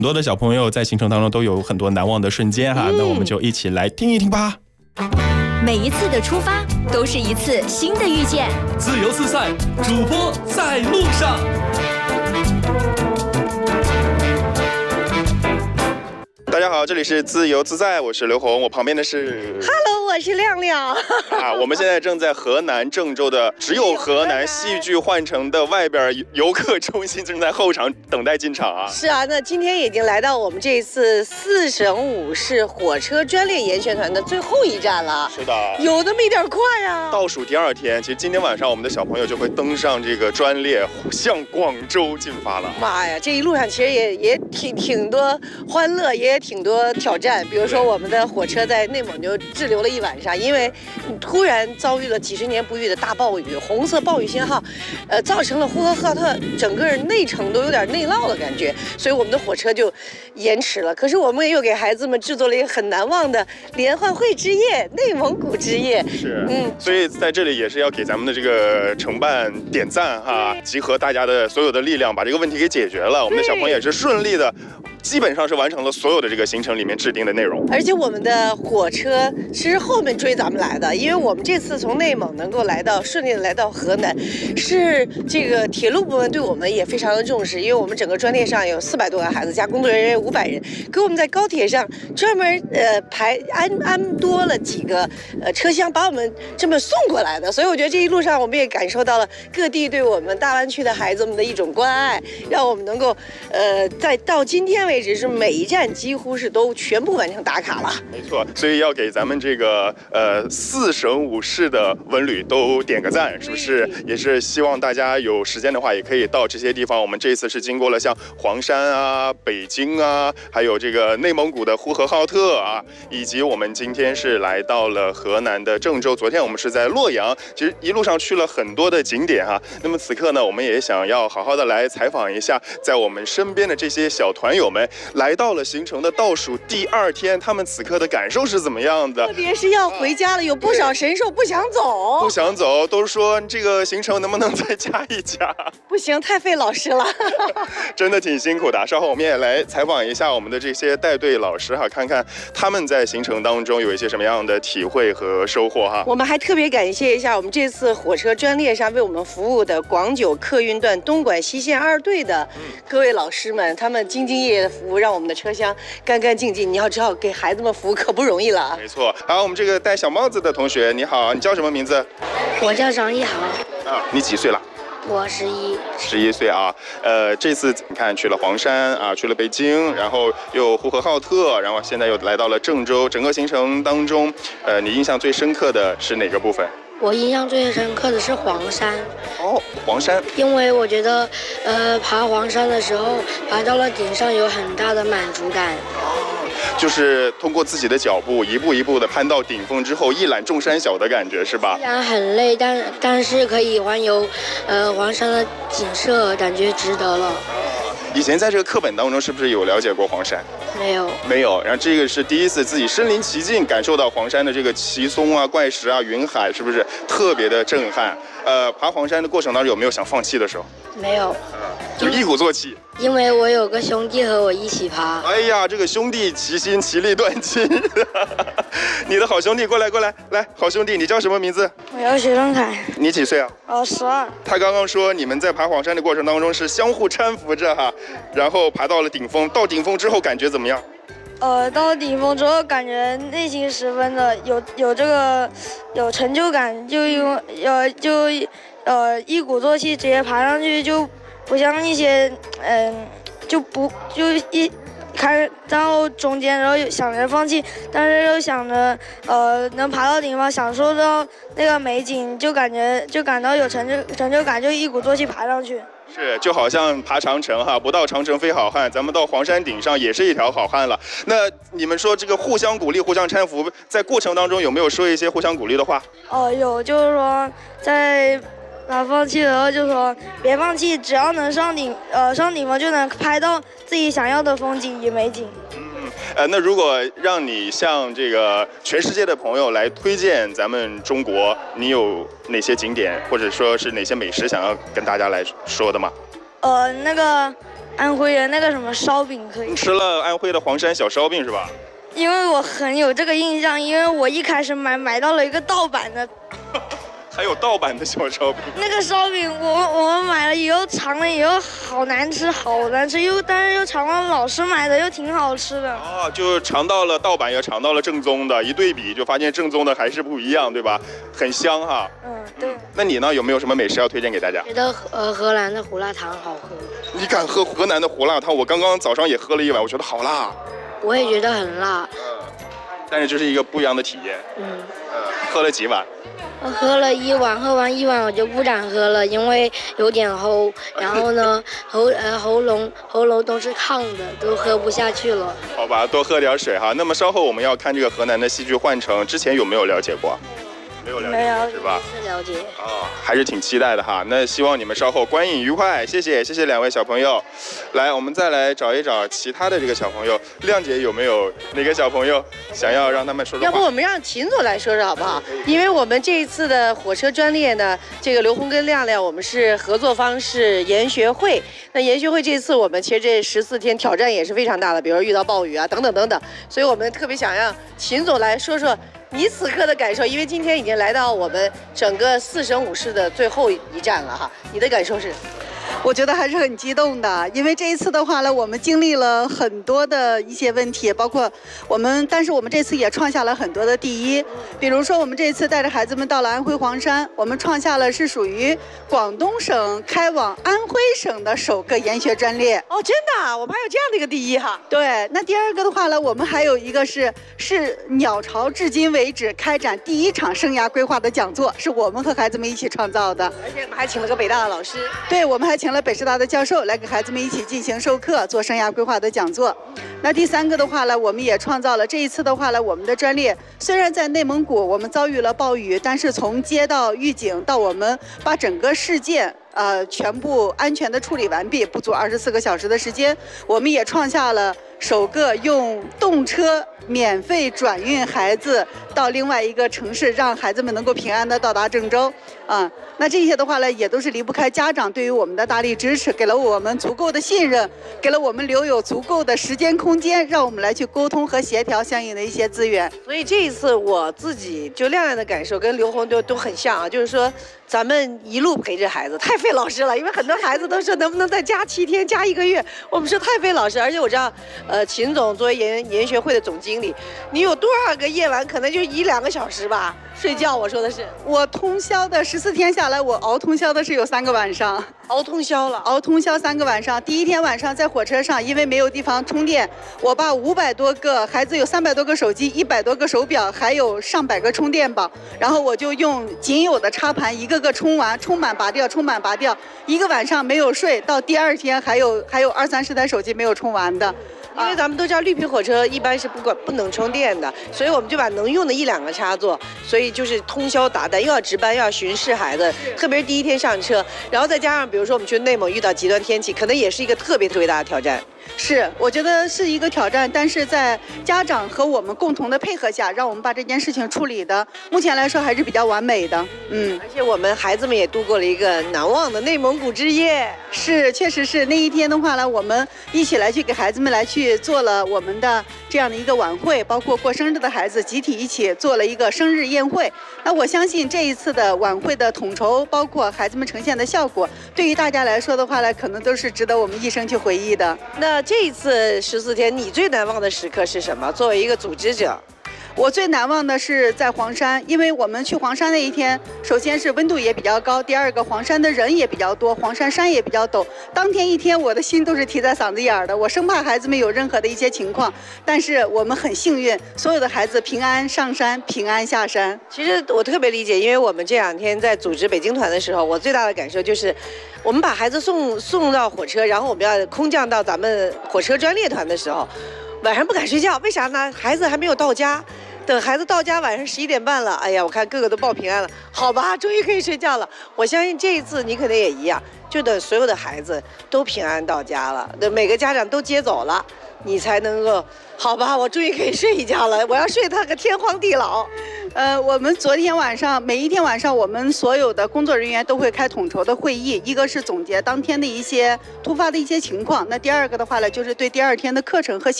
多的小朋友在行程当中都有很多难忘的瞬间哈，那我们就一起来听一听吧。 每一次的出发都是一次新的遇见。 自由自在，主播在路上。 大家好，这里是自由自在，我是刘红，我旁边的是 Hello， 我是亮亮。 我们现在正在河南郑州的只有河南戏剧换乘的外边游客中心，正在候场等待进场啊。 是啊，那今天已经来到我们这一次4省5市火车专列研学团的最后一站了。 是的， 有那么一点快呀。 倒数第2天，其实今天晚上我们的小朋友就会登上这个专列，向广州进发了。 妈呀，这一路上其实也挺多欢乐，也挺多挑战。比如说我们的火车在内蒙就滞留了1晚上，因为突然遭遇了几十年不遇的大暴雨，红色暴雨信号，造成了呼和浩特整个内城都有点内涝的感觉，所以我们的火车就延迟了。可是我们又给孩子们制作了一个很难忘的联欢会之夜，内蒙古之夜。 是，所以在这里也是要给咱们的这个承办点赞哈，集合大家的所有的力量，把这个问题给解决了。我们的小朋友也是顺利的，基本上是完成了所有的这个行程里面制定的内容。 而且我们的火车是后面追咱们来的，因为我们这次从内蒙能够顺利的来到河南，是这个铁路部门对我们也非常的重视，因为我们整个专列上有400多个孩子加工作人员500人，给我们在高铁上专门安多了几个车厢，把我们这么送过来的。所以我觉得这一路上我们也感受到了各地对我们大湾区的孩子们的一种关爱，让我们能够到今天为止是每一站几乎是都全部完成打卡了。 没错，所以要给咱们这个4省5市的文旅都点个赞，是不是？也是希望大家有时间的话，也可以到这些地方。我们这一次是经过了像黄山啊、北京啊，还有这个内蒙古的呼和浩特啊，以及我们今天是来到了河南的郑州。昨天我们是在洛阳，其实一路上去了很多的景点哈。那么此刻呢，我们也想要好好的来采访一下，在我们身边的这些小团友们，来到了行程的倒数第2天，他们此刻的感受是怎么样的？ 特别是要回家了，有不少神兽不想走， 都说这个行程能不能再加一加？ 不行，太费老师了。 真的挺辛苦的。稍后我们也来采访一下我们的这些带队老师哈，看看他们在行程当中有一些什么样的体会和收获哈。 我们还特别感谢一下我们这次火车专列上为我们服务的广九客运段东莞西线2队的各位老师们，他们兢兢业业的服务，让我们的车厢干干净净。你要知道，给孩子们服务可不容易了啊。 没错。好，我们这个戴小帽子的同学，你好，你叫什么名字？ 我叫张一豪。 你几岁了？ 我11。 11岁啊。这次你看去了黄山啊，去了北京，然后又呼和浩特，然后现在又来到了郑州。整个行程当中，你印象最深刻的是哪个部分？ 我印象最深刻的是黄山。 黄山。 因为我觉得，爬黄山的时候，爬到了顶上有很大的满足感。 就是通过自己的脚步，一步一步的攀到顶峰之后，一览众山小的感觉，是吧？ 虽然很累，但是可以环游，黄山的景色，感觉值得了。 以前在这个课本当中，是不是有了解过黄山？没有。然后这个是第一次自己身临其境感受到黄山的这个奇松啊、怪石啊、云海，是不是特别的震撼？爬黄山的过程当中有没有想放弃的时候？ 没有。 就一鼓作气。 因为我有个兄弟和我一起爬。 哎呀，这个兄弟齐心，其利断金。你的好兄弟，过来，来，好兄弟，你叫什么名字？ 我叫徐正凯。 你几岁啊 ？12。 他刚刚说你们在爬黄山的过程当中是相互搀扶着哈，然后爬到了顶峰。到顶峰之后感觉怎么样？ 到了顶峰之后，感觉内心十分的有成就感，就一鼓作气直接爬上去，就不像一些然后中间然后想着放弃，但是又想着能爬到顶方，享受到那个美景，就感到有成就感，就一鼓作气爬上去。 是，就好像爬长城哈，不到长城非好汉，咱们到黄山顶上也是一条好汉了。那你们说这个互相鼓励、互相搀扶，在过程当中有没有说一些互相鼓励的话？ 有，就是说在放弃的时候就说别放弃，只要能上顶峰就能拍到自己想要的风景与美景。 那如果让你向这个全世界的朋友来推荐咱们中国，你有哪些景点或者说是哪些美食想要跟大家来说的吗？ 那个安徽的那个什么烧饼可以你。吃了安徽的黄山小烧饼是吧？ 因为我很有这个印象，因为我一开始买到了一个盗版的。 还有盗版的小烧饼。 那个烧饼我们买了以后尝了以后好难吃，但是又尝到老师买的又挺好吃的。 哦，就尝到了盗版，也尝到了正宗的，一对比就发现正宗的还是不一样，对吧？很香哈。 对。 那你呢？有没有什么美食要推荐给大家？ 觉得荷兰的胡辣汤好喝。 你敢喝河南的胡辣汤？我刚刚早上也喝了一碗，我觉得好辣。 我也觉得很辣。 但是这是一个不一样的体验。喝了几碗？ 我喝了1碗，喝完1碗我就不敢喝了，因为有点齁。然后呢，喉咙都是烫的，都喝不下去了。 好吧，多喝点水哈。那么稍后我们要看这个河南的戏剧《幻城》，之前有没有了解过？没有了解是吧？ 是了解。 还是挺期待的哈。那希望你们稍后观影愉快，谢谢2位小朋友。来，我们再来找一找其他的这个小朋友。亮姐有没有哪个小朋友想要让他们说说话？ 要不我们让秦总来说说好不好？因为我们这一次的火车专列呢，这个刘红跟亮亮，我们是合作方是研学会。那研学会这次我们其实这14天挑战也是非常大的，比如遇到暴雨啊等等等等，所以我们特别想让秦总来说说你此刻的感受，因为今天已经来到我们整个4省5市的最后一站了哈，你的感受是？ 我觉得还是很激动的，因为这一次的话呢，我们经历了很多的一些问题，包括但是我们这次也创下了很多的第一。比如说，我们这一次带着孩子们到了安徽黄山，我们创下了是属于广东省开往安徽省的首个研学专列。 哦，真的啊，我们还有这样的一个第一哈。 对，那第二个的话呢，我们还有一个是鸟巢至今为止开展第1场生涯规划的讲座，是我们和孩子们一起创造的， 而且我们还请了个北大的老师。 对，我们还请了北师大的教授来给孩子们一起进行授课，做生涯规划的讲座。那第3个的话呢，我们也创造了这一次的话呢，我们的专列虽然在内蒙古我们遭遇了暴雨，但是从接到预警到我们把整个事件全部安全的处理完毕，不足24个小时的时间，我们也创下了首个用动车免费转运孩子到另外一个城市，让孩子们能够平安的到达郑州那这些的话呢，也都是离不开家长对于我们的大力支持，给了我们足够的信任，给了我们留有足够的时间空间，让我们来去沟通和协调相应的一些资源。 所以这一次我自己就亮亮的感受跟刘红都很像啊，就是说咱们一路陪着孩子，太费老师了，因为很多孩子都说能不能再加7天加1个月，我们说太费老师，而且我知道秦总作为研学会的总经理，你有多少个夜晚可能就1-2个小时吧睡觉？我说的是我通宵的14天下来，我熬通宵的是有3个晚上。 熬通宵了， 熬通宵3个晚上。第1天晚上在火车上，因为没有地方充电，我把500多个孩子有300多个手机、100多个手表，还有上百个充电宝，然后我就用仅有的插盘一个个充完，充满拔掉，充满拔掉，1个晚上没有睡，到第2天还有20-30台手机没有充完的。 因为咱们都知道绿皮火车一般是不能充电的，所以我们就把能用的1-2个插座，所以就是通宵达旦，又要值班又要巡视孩子，特别是第1天上车，然后再加上比如说我们去内蒙遇到极端天气，可能也是一个特别大的挑战。 是，我觉得是一个挑战，但是在家长和我们共同的配合下，让我们把这件事情处理的，目前来说还是比较完美的。 而且我们孩子们也度过了一个难忘的内蒙古之夜。 是，确实是那一天的话呢，我们一起来去给孩子们来去做了我们的这样的一个晚会，包括过生日的孩子集体一起做了一个生日宴会。那我相信这一次的晚会的统筹，包括孩子们呈现的效果，对于大家来说的话呢，可能都是值得我们一生去回忆的。 那这一次14天，你最难忘的时刻是什么？作为一个组织者， 我最难忘的是在黄山，因为我们去黄山那一天，首先是温度也比较高，第2个黄山的人也比较多，黄山山也比较陡。当天一天，我的心都是提在嗓子眼儿的，我生怕孩子们有任何的一些情况。但是我们很幸运，所有的孩子平安上山，平安下山。 其实我特别理解，因为我们这2天在组织北京团的时候，我最大的感受就是，我们把孩子送到火车，然后我们要空降到咱们火车专列团的时候，晚上不敢睡觉，为啥呢？孩子还没有到家。等孩子到家晚上11点半了，哎呀，我看个个都报平安了，好吧，终于可以睡觉了。我相信这一次你肯定也一样，就等所有的孩子都平安到家了，每个家长都接走了，你才能够，好吧，我终于可以睡一觉了，我要睡他个天荒地老。 我们昨天晚上，每一天晚上，我们所有的工作人员都会开统筹的会议，一个是总结当天的一些突发的一些情况，那第二个的话呢，就是对第二天的课程和